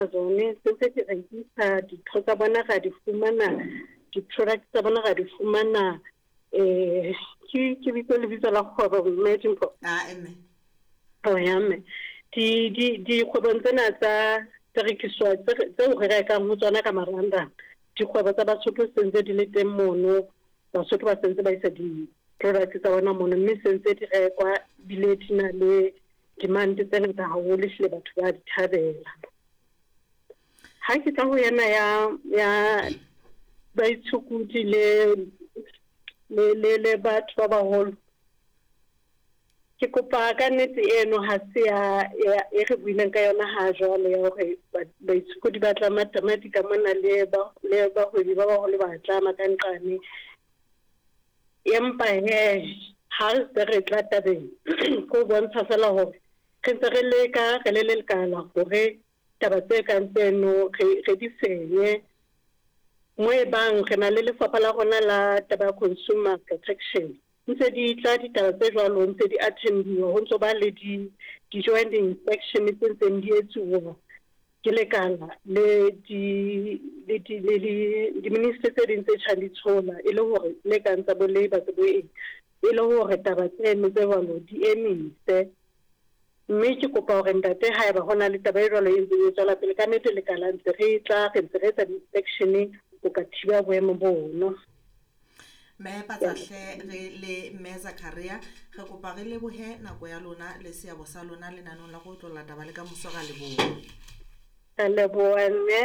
zone se di rekisa ditho tsa bona ga di fumana di-product tsa bona ga di fumana ke bitso la kgwebo mme Dimpho ya mme dikgwebong tsena tsa rekiswa tseo re rekang ho tsona ka marandang dikgwebo tsa Basotho sentse di le teng mono Basotho ba sentse ba isa di-product tsa bona mono mme sentse di rekwa bile di na le demand tse ngata haholo hle batho ba di thabela ha ke tla ho yana ya baitshokudi le batho ba baholo ke kopa ka nnete eno ha se ya re buileng ka yona ha jwale ya hore baitshokudi ba tla matamati ka mona le bahwebi ba baholo ba tlama ka nqane empa ha re tla tabeng ko bontsha fela hore re ntse re leka re le lekala hore taba tse kang tseno re di fenye mo e bang re na le lefapha la rona la taba consumer protection ntse di tla ditaba tse jwalo ntse di attendiwa ho ntso ba le di-joint inspection tse ntseng di etsuwa ke lekala le di-ministry tse ding tse tjhang di tshola e le hore le ka ntsa bo labour tse bo e le hore taba tseno tse jwalo di emise mme ke kopa hore ntate haeba hona le taba e jwalo e ntse e tswela pele ka nnete lekala ntse re etsa di-inspection o ka thiba boemo bono me patsahle re le mme Zakaria re kopa re lebohe nako ya lona le seabo sa lona lenanong la go tlola taba le ka moso ga leboa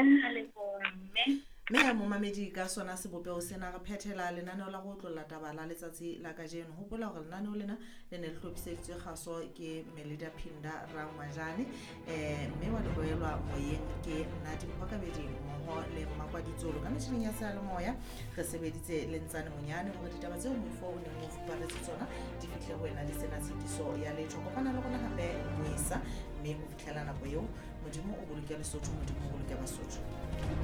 mme ya momamedi ka sona sebopego sena re phethela lenaneo la go tlola taba la letsatsi la kajeno hopola gore lenaneo lena le ne le hlophiseditswe kgaso ke Melida Phinda Rangwajane mme wa boelwa moyeng ke nna Dimpho Kabedi mmoho le Makwaditsolo ka metšhineng ya seyalemoya re sebeditse Lentsane Monyane hore ditaba tseo mofo o neng mo fuparetse tsona di fihle ho wena le sena tshitiso ya letho kopana le rona hape moisa mme ho fitlhela nako eo modimo o boloke Lesotho modimo o boloke Basotho